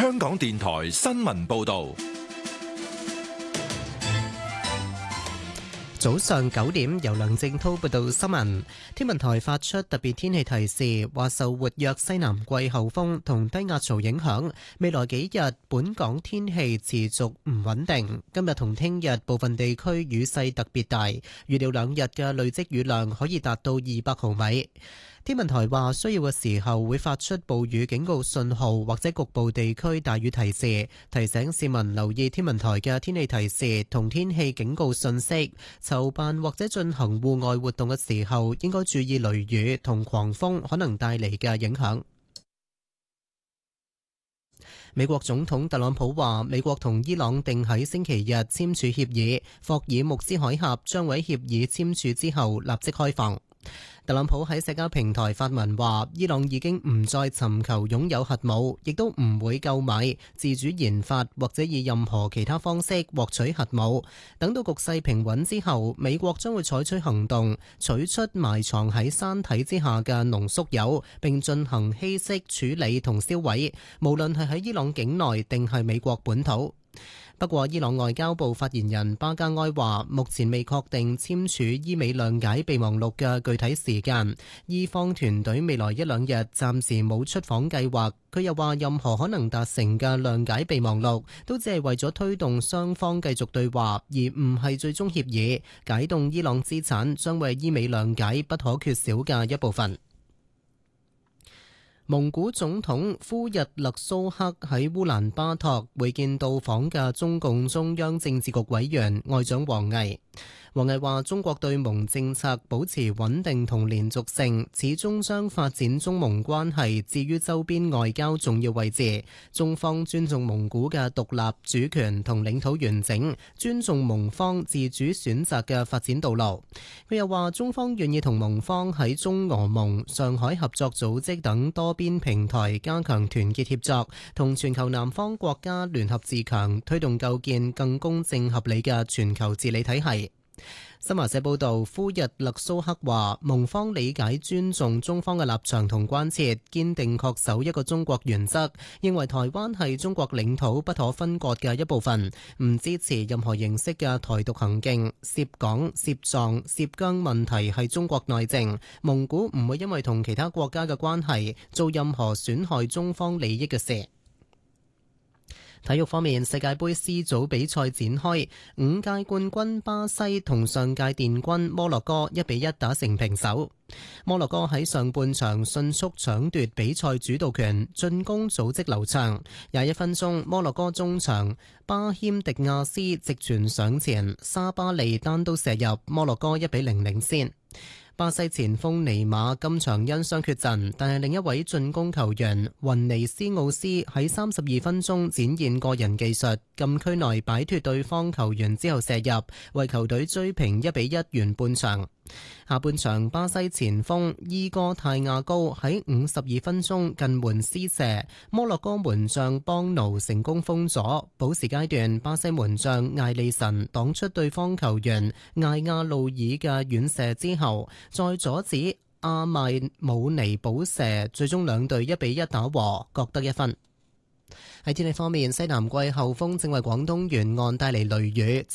香港電台新聞報道。 早上9點，由梁正滔報道新聞。天文台發出特別天氣提示，話受活躍西南季候風同低壓槽影響，未來幾日本港天氣持續唔穩定。今日同聽日部分地區雨勢特別大，預料2日嘅累積雨量可以達到200毫米。天文台話，需要嘅時候會發出暴雨警告信號或者局部地區大雨提示，提醒市民留意天文台嘅天氣提示同天氣警告信息。籌辦或者進行戶外活動嘅時候，應該注意雷雨同狂風可能帶嚟嘅影響。美國總統特朗普話，美國同伊朗定喺星期日簽署協議，霍爾木茲海峽將會喺協議簽署之後立即開放。特朗普喺社交平台發文話，伊朗已經唔再尋求擁有核武，亦都唔會購買、自主研發或者以任何其他方式獲取核武。等到局勢平穩之後，美國將會採取行動，取出埋藏喺山體之下嘅濃縮鈾，並進行稀釋處理同銷毀，無論係喺伊朗境內定係美國本土。不過，伊朗外交部發言人巴加埃話，目前未確定簽署伊美諒解備忘錄嘅具體時間。伊方團隊未來1-2日暫時冇出訪計劃。佢又話，任何可能達成嘅諒解備忘錄，都只係為咗推動雙方繼續對話，而唔係最終協議。解凍伊朗資產將為伊美諒解不可缺少嘅一部分。蒙古總統呼日勒蘇克喺烏蘭巴托會見到訪嘅中共中央政治局委員外長王毅。王毅話，中國對蒙政策保持穩定同連續性，始終將發展中蒙關係置於周邊外交重要位置。中方尊重蒙古嘅獨立主權同領土完整，尊重蒙方自主選擇嘅發展道路。佢又話，中方願意同蒙方喺中俄蒙、上海合作組織等多邊平台加強團結協作，同全球南方國家聯合自強，推動構建更公正合理嘅全球治理體系。新華社報道，呼日勒蘇克話，蒙方理解尊重中方嘅立場同關切，堅定恪守一個中國原則，認為台灣係中國領土不可分割嘅一部分，唔支持任何形式嘅台獨行徑。涉港、涉藏、涉疆問題係中國內政，蒙古唔會因為同其他國家嘅關係做任何損害中方利益嘅事。體育方面，世界盃 C 組比賽展開，5屆冠軍巴西同上屆殿軍摩洛哥1-1打成平手。摩洛哥喺上半場迅速搶奪比賽主導權，進攻組織流暢。21分鐘，摩洛哥中場巴謙迪亞斯直傳上前，沙巴利單刀射入，摩洛哥1-0領先。巴西前鋒尼馬今場因傷缺陣，但係另一位進攻球員雲尼斯奧斯喺32分鐘展現個人技術，禁區內擺脫對方球員之後射入，為球隊追平1-1完半場。下半場，巴西前鋒伊哥泰亞高喺52分鐘近門施射，摩洛哥門將邦奴成功封阻。補時階段，巴西門將艾利臣擋出對方球員艾亞路爾嘅遠射之後，再阻止阿邁姆尼補射，最終兩隊1-1打和，各得1分。喺天氣方面，西南季候風正為廣東沿岸帶嚟雷雨。